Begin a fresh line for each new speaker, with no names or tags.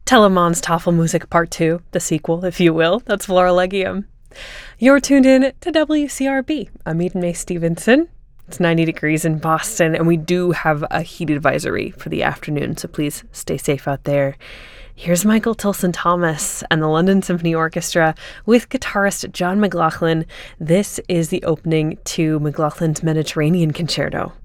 Telemann's Tafelmusik Part 2, the sequel, if you will. That's Florilegium. You're tuned in to WCRB. I'm Eden May Stevenson. It's 90 degrees in Boston, and we do have a heat advisory for the afternoon, so please stay safe out there. Here's Michael Tilson-Thomas and the London Symphony Orchestra with guitarist John McLaughlin. This is the opening to McLaughlin's Mediterranean Concerto.